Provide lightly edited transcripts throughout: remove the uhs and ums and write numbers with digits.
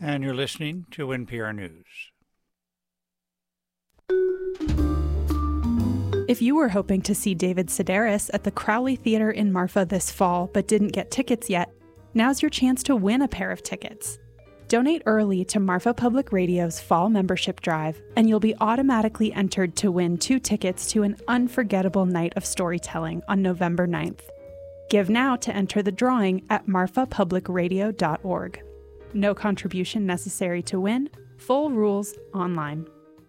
And you're listening to NPR News. If you were hoping to see David Sedaris at the Crowley Theater in Marfa this fall but didn't get tickets yet, now's your chance to win a pair of tickets. Donate early to Marfa Public Radio's Fall Membership Drive, and you'll be automatically entered to win 2 tickets to an unforgettable night of storytelling on November 9th. Give now to enter the drawing at marfapublicradio.org. No contribution necessary to win. Full rules online.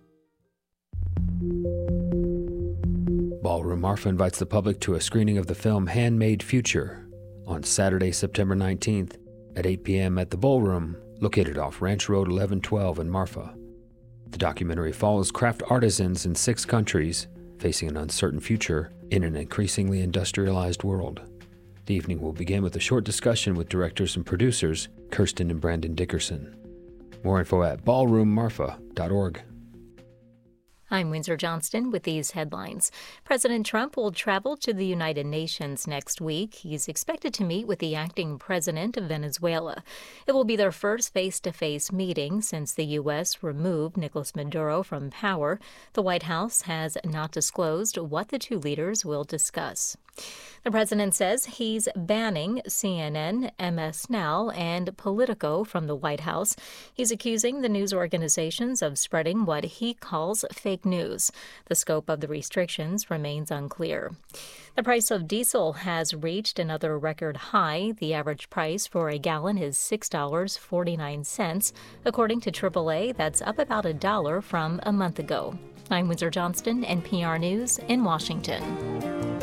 Ballroom Marfa invites the public to a screening of the film Handmade Future on Saturday, September 19th at 8 p.m. at the Ballroom, located off Ranch Road 1112 in Marfa. The documentary follows craft artisans in 6 countries facing an uncertain future in an increasingly industrialized world. The evening will begin with a short discussion with directors and producers Kirsten and Brandon Dickerson. More info at ballroommarfa.org. I'm Windsor Johnston with these headlines. President Trump will travel to the United Nations next week. He's expected to meet with the acting president of Venezuela. It will be their first face-to-face meeting since the U.S. removed Nicolas Maduro from power. The White House has not disclosed what the 2 leaders will discuss. The president says he's banning CNN, MS Now, and Politico from the White House. He's accusing the news organizations of spreading what he calls fake news. The scope of the restrictions remains unclear. The price of diesel has reached another record high. The average price for a gallon is $6.49. According to AAA, that's up about $1 from a month ago. I'm Windsor Johnston, NPR News in Washington.